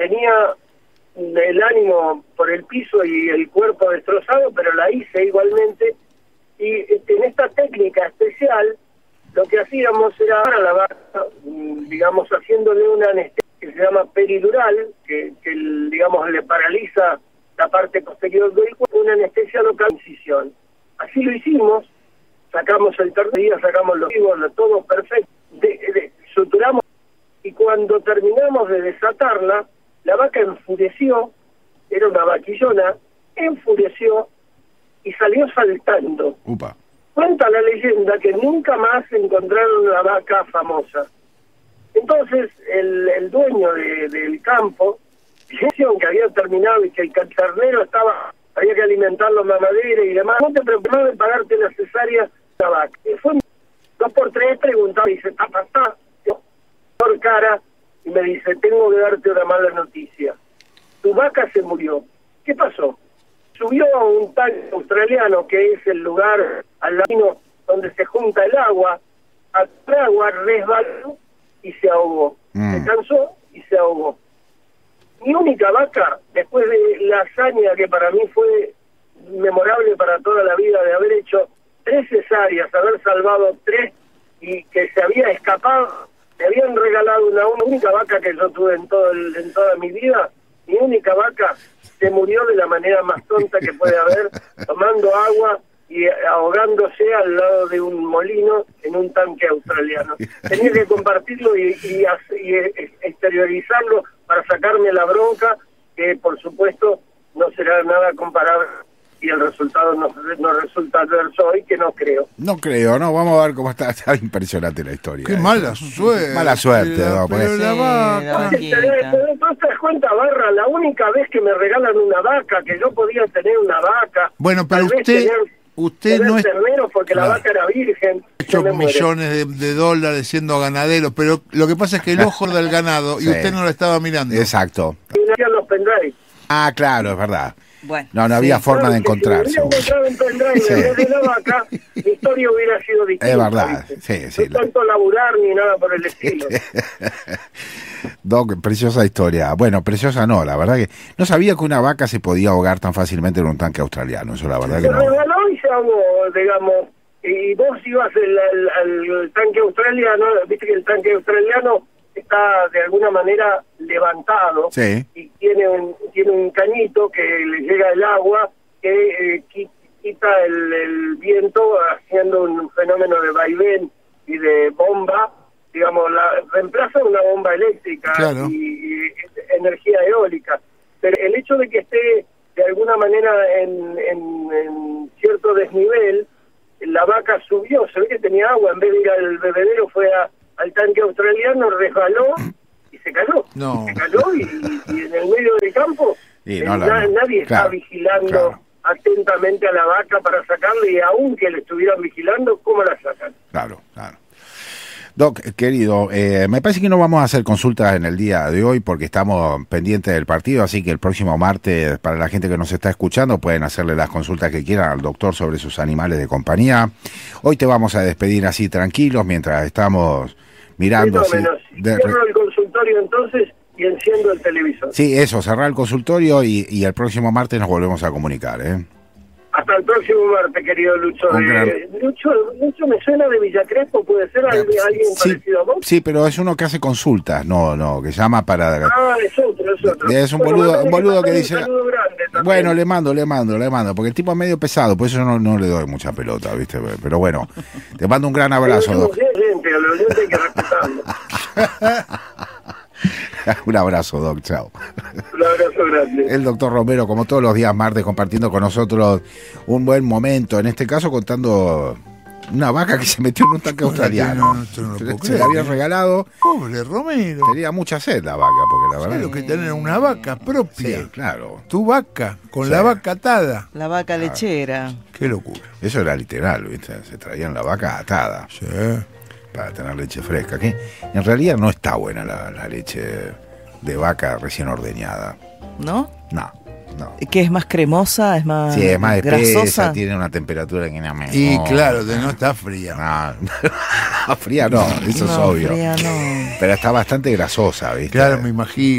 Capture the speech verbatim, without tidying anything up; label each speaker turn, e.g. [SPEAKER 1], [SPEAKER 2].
[SPEAKER 1] tenía el ánimo por el piso y el cuerpo destrozado, pero la hice igualmente. Y este, en esta técnica especial, lo que hacíamos era a la vaca, digamos, haciéndole una anestesia que se llama peridural, que, que digamos, le paraliza la parte posterior del cuerpo, una anestesia local, incisión. Así lo hicimos, sacamos el tercer día, sacamos los vivos, todo perfecto, de, de, suturamos, y cuando terminamos de desatarla, la vaca enfureció, era una vaquillona, enfureció y salió saltando.
[SPEAKER 2] Upa. Cuenta
[SPEAKER 1] la leyenda que nunca más encontraron la vaca famosa. Entonces el, el dueño de, del campo, que había terminado y que el carnero estaba, había que alimentarlo mamadera y demás, no te preocupes de pagarte la cesárea de la vaca. Y fue dos por tres, preguntaba y dice, ta, ta, ta, por cara, y me dice, tengo que darte una mala noticia. Tu vaca se murió. ¿Qué pasó? Subió a un tanque australiano, que es el lugar al lado donde se junta el agua, al agua resbaló y se ahogó. Mm. Se cansó y se ahogó. Mi única vaca, después de la hazaña que para mí fue memorable para toda la vida, de haber hecho tres cesáreas, haber salvado tres y que se había escapado, me habían regalado una, una única vaca que yo tuve en, todo el, en toda mi vida. Mi única vaca se murió de la manera más tonta que puede haber, tomando agua y ahogándose al lado de un molino en un tanque australiano. Tenía que compartirlo y, y, y exteriorizarlo para sacarme la bronca, que por supuesto no será nada comparable, y el resultado no, no resulta adverso hoy, que no creo.
[SPEAKER 2] No creo, no, vamos a ver cómo está. Está impresionante la historia.
[SPEAKER 3] Qué mala suerte.
[SPEAKER 2] Mala suerte,
[SPEAKER 3] la,
[SPEAKER 2] no,
[SPEAKER 3] pero la vaca.
[SPEAKER 1] ¿Te, te, te das cuenta, Barra? La única vez que me regalan una vaca, que yo podía tener una vaca.
[SPEAKER 3] Bueno, pero usted, tener, usted
[SPEAKER 1] tener
[SPEAKER 3] no es...
[SPEAKER 1] terneros porque claro, la vaca era virgen.
[SPEAKER 3] Hecho millones de, de dólares siendo ganadero, pero lo que pasa es que el ojo del ganado, y sí, usted no lo estaba mirando.
[SPEAKER 2] Exacto.
[SPEAKER 1] Y no hacían los pendrive.
[SPEAKER 2] Ah, claro, es verdad.
[SPEAKER 4] Bueno,
[SPEAKER 2] no, no había
[SPEAKER 1] sí,
[SPEAKER 2] forma
[SPEAKER 1] claro,
[SPEAKER 2] de encontrarse.
[SPEAKER 1] Si hubiera encontrado un pendrive sí, en vez de la vaca, mi historia hubiera sido distinta.
[SPEAKER 2] Es verdad, sí, sí.
[SPEAKER 1] No tanto laburar ni nada por el estilo.
[SPEAKER 2] Doc, preciosa historia. Bueno, preciosa no, la verdad que no sabía que una vaca se podía ahogar tan fácilmente en un tanque australiano. Eso la verdad
[SPEAKER 1] se
[SPEAKER 2] que no.
[SPEAKER 1] Se regaló y se ahogó, digamos. Y vos ibas al, al, al tanque australiano, viste que el tanque australiano está de alguna manera levantado,
[SPEAKER 2] sí,
[SPEAKER 1] y tiene un tiene un cañito que le llega el agua que eh, quita el, el viento, haciendo un fenómeno de vaivén y de bomba, digamos, la reemplaza una bomba eléctrica,
[SPEAKER 3] claro,
[SPEAKER 1] y, y energía eólica. Pero el hecho de que esté de alguna manera en, en, en cierto desnivel, la vaca subió, se ve que tenía agua, en vez de ir al bebedero fue a al tanque australiano, resbaló y se cayó.
[SPEAKER 3] No.
[SPEAKER 1] Se cayó y, y en el medio del campo
[SPEAKER 2] y no,
[SPEAKER 1] eh,
[SPEAKER 2] la,
[SPEAKER 1] na,
[SPEAKER 2] no.
[SPEAKER 1] nadie
[SPEAKER 2] claro,
[SPEAKER 1] está vigilando
[SPEAKER 2] claro,
[SPEAKER 1] atentamente a la vaca para sacarle, y aunque le estuvieran vigilando, ¿cómo la sacan?
[SPEAKER 2] Claro, claro. Doc, querido, eh, me parece que no vamos a hacer consultas en el día de hoy porque estamos pendientes del partido, así que el próximo martes, para la gente que nos está escuchando, pueden hacerle las consultas que quieran al doctor sobre sus animales de compañía. Hoy te vamos a despedir así tranquilos mientras estamos mirando.
[SPEAKER 1] Así, de... Cierro el consultorio entonces y enciendo el televisor.
[SPEAKER 2] Sí, eso, cerrar el consultorio y, y el próximo martes nos volvemos a comunicar, ¿eh?
[SPEAKER 1] Hasta el próximo martes, querido Lucho.
[SPEAKER 2] Gran...
[SPEAKER 1] Eh, Lucho, Lucho me suena de Villa Crespo, ¿puede ser alguien, alguien
[SPEAKER 2] sí,
[SPEAKER 1] parecido a vos?
[SPEAKER 2] Sí, pero es uno que hace consultas, no, no, que llama para...
[SPEAKER 1] Ah, es otro, es otro.
[SPEAKER 2] Es un
[SPEAKER 1] bueno,
[SPEAKER 2] boludo, un boludo que, que dice... Bueno, le mando, le mando, le mando, porque el tipo es medio pesado, por eso no, no le doy mucha pelota, ¿viste? Pero bueno, te mando un gran abrazo, Doc.
[SPEAKER 1] Gente, a los oyentes hay que respetarlo.
[SPEAKER 2] Un abrazo, Doc, chao.
[SPEAKER 1] Un abrazo grande.
[SPEAKER 2] El doctor Romero, como todos los días martes, compartiendo con nosotros un buen momento, en este caso contando una vaca que se metió en un tanque australiano.
[SPEAKER 3] No, no, no, no
[SPEAKER 2] se se la habían regalado.
[SPEAKER 3] Pobre Romero.
[SPEAKER 2] Tenía mucha sed la vaca, porque la verdad...
[SPEAKER 3] lo que tener una vaca propia.
[SPEAKER 2] Sí, claro.
[SPEAKER 3] Tu vaca, con sí, la vaca atada.
[SPEAKER 4] La vaca
[SPEAKER 2] claro,
[SPEAKER 4] lechera.
[SPEAKER 3] Qué locura.
[SPEAKER 2] Eso era literal, ¿viste? Se traían la vaca atada.
[SPEAKER 3] Sí.
[SPEAKER 2] Para tener leche fresca, que en realidad no está buena la, la leche de vaca recién ordeñada.
[SPEAKER 4] ¿No?
[SPEAKER 2] No, no.
[SPEAKER 4] ¿Que es más cremosa? ¿Es más
[SPEAKER 2] sí, es más espesa,
[SPEAKER 4] grasosa?
[SPEAKER 2] Tiene una temperatura que no me...
[SPEAKER 3] Y
[SPEAKER 2] no,
[SPEAKER 3] claro, de no está fría.
[SPEAKER 2] No, fría no, eso
[SPEAKER 4] no,
[SPEAKER 2] es obvio.
[SPEAKER 4] Fría no.
[SPEAKER 2] Pero está bastante grasosa, ¿viste?
[SPEAKER 3] Claro, me imagino.